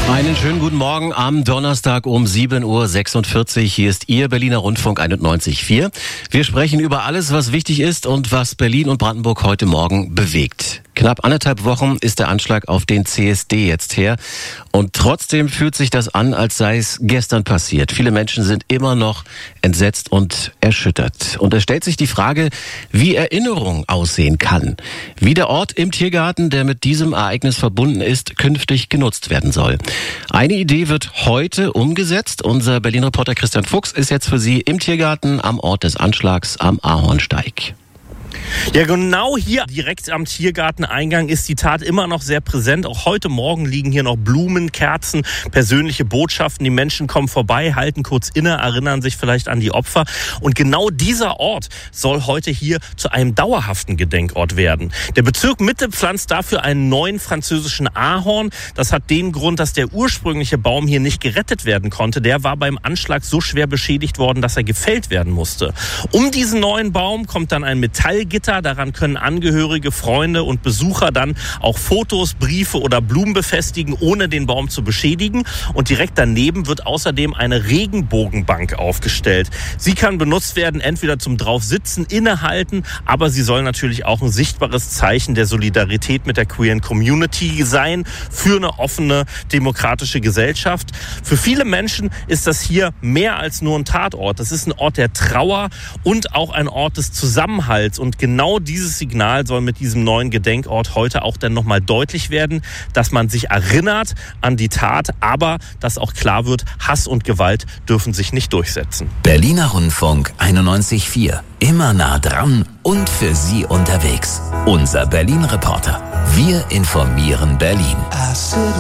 Einen schönen guten Morgen am Donnerstag um 7.46 Uhr. Hier ist Ihr Berliner Rundfunk 91.4. Wir sprechen über alles, was wichtig ist und was Berlin und Brandenburg heute Morgen bewegt. Knapp 1,5 Wochen ist der Anschlag auf den CSD jetzt her. Und trotzdem fühlt sich das an, als sei es gestern passiert. Viele Menschen sind immer noch entsetzt und erschüttert. Und es stellt sich die Frage, wie Erinnerung aussehen kann. Wie der Ort im Tiergarten, der mit diesem Ereignis verbunden ist, künftig genutzt werden soll. Eine Idee wird heute umgesetzt. Unser Berlin-Reporter Christian Fuchs ist jetzt für Sie im Tiergarten am Ort des Anschlags am Ahornsteig. Ja, genau hier direkt am Tiergarteneingang ist die Tat immer noch sehr präsent. Auch heute Morgen liegen hier noch Blumen, Kerzen, persönliche Botschaften. Die Menschen kommen vorbei, halten kurz inne, erinnern sich vielleicht an die Opfer. Und genau dieser Ort soll heute hier zu einem dauerhaften Gedenkort werden. Der Bezirk Mitte pflanzt dafür einen neuen französischen Ahorn. Das hat den Grund, dass der ursprüngliche Baum hier nicht gerettet werden konnte. Der war beim Anschlag so schwer beschädigt worden, dass er gefällt werden musste. Um diesen neuen Baum kommt dann ein Metallgitter. Daran können Angehörige, Freunde und Besucher dann auch Fotos, Briefe oder Blumen befestigen, ohne den Baum zu beschädigen. Und direkt daneben wird außerdem eine Regenbogenbank aufgestellt. Sie kann benutzt werden, entweder zum Draufsitzen, innehalten, aber sie soll natürlich auch ein sichtbares Zeichen der Solidarität mit der queeren Community sein, für eine offene, demokratische Gesellschaft. Für viele Menschen ist das hier mehr als nur ein Tatort. Das ist ein Ort der Trauer und auch ein Ort des Zusammenhalts. Und genau dieses Signal soll mit diesem neuen Gedenkort heute auch dann nochmal deutlich werden, dass man sich erinnert an die Tat, aber dass auch klar wird, Hass und Gewalt dürfen sich nicht durchsetzen. Berliner Rundfunk 91.4. Immer nah dran und für Sie unterwegs. Unser Berlin-Reporter. Wir informieren Berlin.